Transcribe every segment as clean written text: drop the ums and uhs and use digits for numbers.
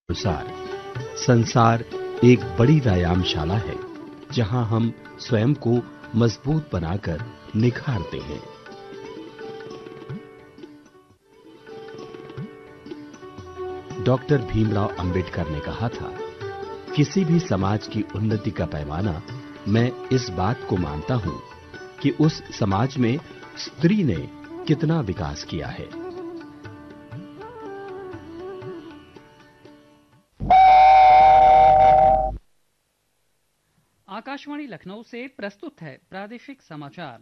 अनुसार संसार एक बड़ी व्यायामशाला है जहां हम स्वयं को मजबूत बनाकर निखारते हैं। डॉक्टर भीमराव अंबेडकर ने कहा था, किसी भी समाज की उन्नति का पैमाना मैं इस बात को मानता हूं कि उस समाज में स्त्री ने कितना विकास किया है। आकाशवाणी लखनऊ से प्रस्तुत है प्रादेशिक समाचार।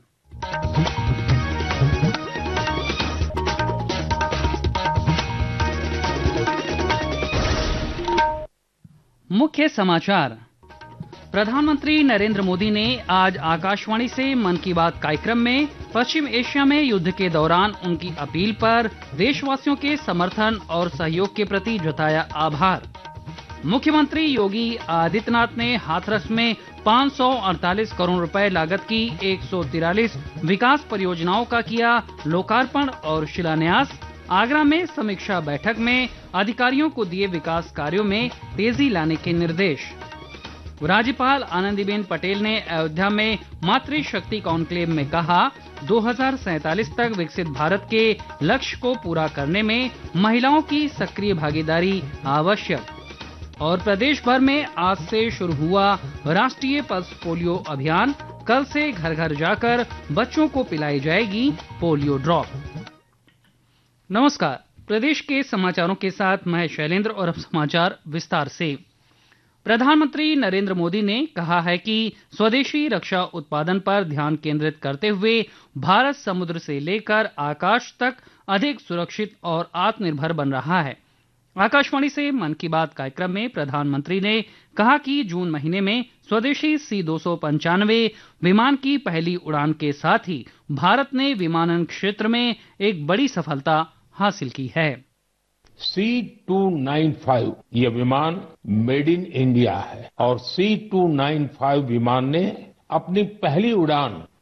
मुख्य समाचार। प्रधानमंत्री नरेंद्र मोदी ने आज आकाशवाणी से मन की बात कार्यक्रम में पश्चिम एशिया में युद्ध के दौरान उनकी अपील पर देशवासियों के समर्थन और सहयोग के प्रति जताया आभार। मुख्यमंत्री योगी आदित्यनाथ ने हाथरस में 548 करोड़ रुपए लागत की 143 विकास परियोजनाओं का किया लोकार्पण और शिलान्यास। आगरा में समीक्षा बैठक में अधिकारियों को दिए विकास कार्यों में तेजी लाने के निर्देश। राज्यपाल आनंदीबेन पटेल ने अयोध्या में मातृशक्ति कॉन्क्लेव में कहा, 2047 तक विकसित भारत के लक्ष्य को पूरा करने में महिलाओं की सक्रिय भागीदारी आवश्यक। और प्रदेश भर में आज से शुरू हुआ राष्ट्रीय पल्स पोलियो अभियान। कल से घर घर जाकर बच्चों को पिलाई जाएगी पोलियो ड्रॉप। नमस्कार, प्रदेश के समाचारों के साथ मैं शैलेंद्र और अब समाचार विस्तार से। प्रधानमंत्री नरेंद्र मोदी ने कहा है कि स्वदेशी रक्षा उत्पादन पर ध्यान केंद्रित करते हुए भारत समुद्र से लेकर आकाश तक अधिक सुरक्षित और आत्मनिर्भर बन रहा है। आकाशवाणी से मन की बात कार्यक्रम में प्रधानमंत्री ने कहा कि जून महीने में स्वदेशी C-295 विमान की पहली उड़ान के साथ ही भारत ने विमानन क्षेत्र में एक बड़ी सफलता हासिल की है। C-295 ये विमान मेड इन इंडिया है और C-295 विमान ने अपनी पहली उड़ान